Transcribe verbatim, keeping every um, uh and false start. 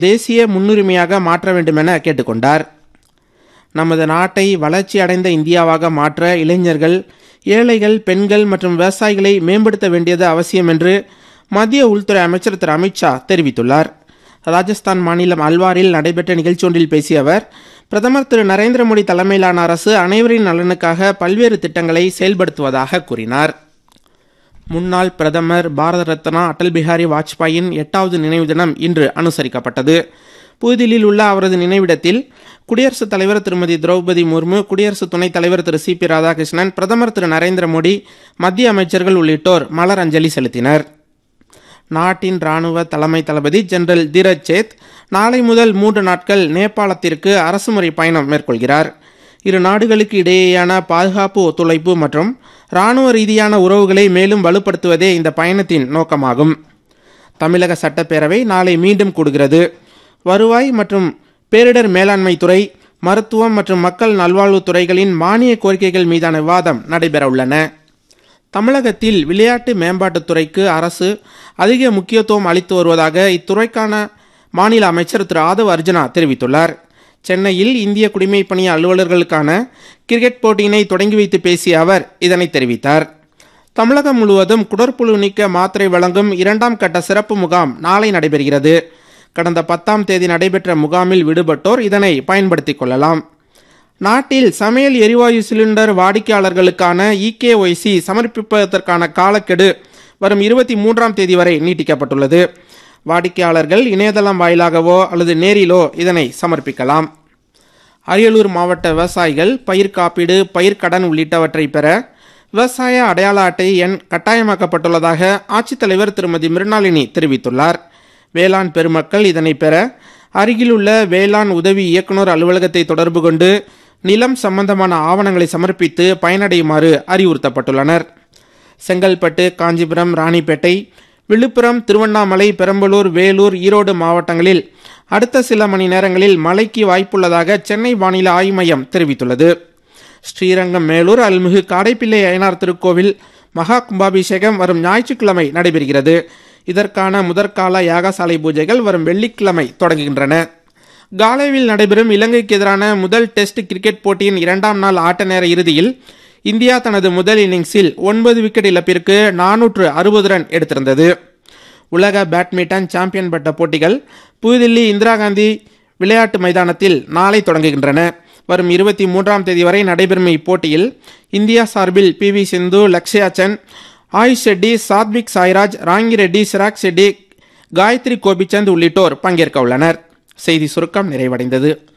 தேசிய முன்னுரிமையாக மாற்ற வேண்டுமென கேட்டுக்கொண்டார். நமது நாட்டை வளர்ச்சி அடைந்த இந்தியாவாக மாற்ற இளைஞர்கள், ஏழைகள், பெண்கள் மற்றும் விவசாயிகளை மேம்படுத்த வேண்டியது அவசியம் என்று மத்திய உள்துறை அமைச்சர் திரு அமித்ஷா தெரிவித்துள்ளார். ராஜஸ்தான் மாநிலம் அல்வாரில் நடைபெற்ற நிகழ்ச்சி ஒன்றில் பேசிய அவர், பிரதமர் திரு நரேந்திர மோடி தலைமையிலான அரசு அனைவரின் நலனுக்காக பல்வேறு திட்டங்களை செயல்படுத்துவதாக கூறினார். முன்னாள் பிரதமர் பாரத ரத்னா அடல் பிஹாரி வாஜ்பாயின் எட்டாவது நினைவு தினம் இன்று அனுசரிக்கப்பட்டது. புதுதில்லியில் உள்ள அவரது நினைவிடத்தில் குடியரசுத் தலைவர் திருமதி திரௌபதி முர்மு, குடியரசு துணைத் தலைவர் திரு சி பி ராதாகிருஷ்ணன், பிரதமர் திரு நரேந்திர மோடி, மத்திய அமைச்சர்கள் உள்ளிட்டோர் மலர் அஞ்சலி செலுத்தினர். நாட்டின் ராணுவ தலைமை தளபதி ஜெனரல் தீரஜ் சேத் நாளை முதல் மூன்று நாட்கள் நேபாளத்திற்கு அரசுமுறை பயணம் மேற்கொள்கிறார். இரு நாடுகளுக்கு இடையேயான பாதுகாப்பு ஒத்துழைப்பு மற்றும் இராணுவ ரீதியான உறவுகளை மேலும் வலுப்படுத்துவதே இந்த பயணத்தின் நோக்கமாகும். தமிழக சட்டப்பேரவை நாளை மீண்டும் கூடுகிறது. வருவாய் மற்றும் பேரிடர் மேலாண்மை துறை, மருத்துவம் மற்றும் மக்கள் நல்வாழ்வுத் துறைகளின் மானிய கோரிக்கைகள் மீதான விவாதம் நடைபெற உள்ளன. தமிழகத்தில் விளையாட்டு மேம்பாட்டுத்துறைக்கு அரசு அதிக முக்கியத்துவம் அளித்து வருவதாக இத்துறைக்கான மாநில அமைச்சர் திரு ஆதவ் அர்ஜுனா தெரிவித்துள்ளார். சென்னையில் இந்திய குடிமைப் பணி அலுவலர்களுக்கான கிரிக்கெட் போட்டியினை தொடங்கி வைத்து பேசிய அவர் இதனை தெரிவித்தார். தமிழகம் முழுவதும் குடற்புழு நீக்க மாத்திரை வழங்கும் இரண்டாம் கட்ட சிறப்பு முகாம் நாளை நடைபெறுகிறது. கடந்த பத்தாம் தேதி நடைபெற்ற முகாமில் விடுபட்டோர் இதனை பயன்படுத்திக் கொள்ளலாம். நாட்டில் சமையல் எரிவாயு சிலிண்டர் வாடிக்கையாளர்களுக்கான இகேஒய்சி சமர்ப்பிப்பதற்கான காலக்கெடு வரும் இருபத்தி மூன்றாம் தேதி வரை நீட்டிக்கப்பட்டுள்ளது. வாடிக்கையாளர்கள் இணையதளம் வாயிலாகவோ அல்லது நேரிலோ இதனை சமர்ப்பிக்கலாம். அரியலூர் மாவட்ட விவசாயிகள் பயிர் காப்பீடு, பயிர்க்கடன் உள்ளிட்டவற்றை பெற விவசாய அடையாள அட்டை எண் கட்டாயமாக்கப்பட்டுள்ளதாக ஆட்சித்தலைவர் திருமதி மிருணாளினி தெரிவித்துள்ளார். வேளாண் பெருமக்கள் இதனை பெற அருகிலுள்ள வேளாண் உதவி இயக்குநர் அலுவலகத்தை தொடர்பு கொண்டு நிலம் சம்பந்தமான ஆவணங்களை சமர்ப்பித்து பயனடையுமாறு அறிவுறுத்தப்பட்டுள்ளனர். செங்கல்பட்டு, காஞ்சிபுரம், ராணிப்பேட்டை, விழுப்புரம், திருவண்ணாமலை, பெரம்பலூர், வேலூர், ஈரோடு மாவட்டங்களில் அடுத்த சில மணி நேரங்களில் மழைக்கு வாய்ப்புள்ளதாக சென்னை வானிலை ஆய்வு மையம் தெரிவித்துள்ளது. ஸ்ரீரங்கம், மேலூர் அருள்மிகு காடைப்பிள்ளை அய்யனார் திருக்கோவில் மகா கும்பாபிஷேகம் வரும் ஞாயிற்றுக்கிழமை நடைபெறுகிறது. இதற்கான முதற்கால யாகசாலை பூஜைகள் வரும் வெள்ளிக்கிழமை தொடங்குகின்றன. காலேவில் நடைபெறும் இலங்கைக்கு எதிரான முதல் டெஸ்ட் கிரிக்கெட் போட்டியின் இரண்டாம் நாள் ஆட்ட நேர இறுதியில் இந்தியா தனது முதல் இன்னிங்ஸில் ஒன்பது விக்கெட் இழப்பிற்கு நானூற்று அறுபது ரன் எடுத்திருந்தது. உலக பேட்மிண்டன் சாம்பியன் பட்ட போட்டிகள் புதுதில்லி இந்திரா காந்தி விளையாட்டு மைதானத்தில் நாளை தொடங்குகின்றன. வரும் இருபத்தி மூன்றாம் தேதி வரை நடைபெறும் இப்போட்டியில் இந்தியா சார்பில் பி வி சிந்து, லக்ஷயா சென், ஆயுஷ் ஷெட்டி, சாத்விக் சாய்ராஜ், ராங்கி ரெட்டி, சிராக் ஷெட்டி, காயத்ரி கோபிச்சந்த் உள்ளிட்டோர் பங்கேற்க உள்ளனர். செய்தி சுருக்கம் நிறைவடைந்தது.